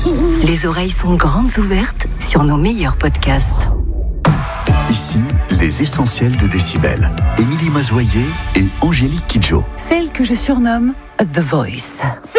Les oreilles sont grandes ouvertes sur nos meilleurs podcasts. Ici, les essentiels de Décibel. Émilie Mazoyer et Angélique Kidjo. Celle que je surnomme The Voice.